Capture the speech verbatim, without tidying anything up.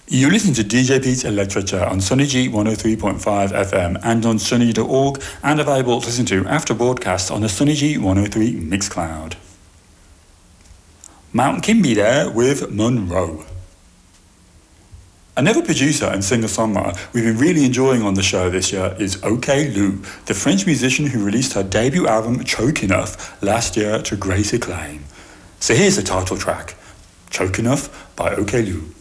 You listen to D J Pete's Electric on Sunny G one oh three point five F M and on sunny dot org, and available to listen to after broadcast on the Sunny G one oh three Mixcloud. Mount Kimby there with Monroe. Another producer and singer-songwriter we've been really enjoying on the show this year is OK Lou, the French musician who released her debut album Choke Enough last year to great acclaim. So here's the title track, Choke Enough by OK Lou.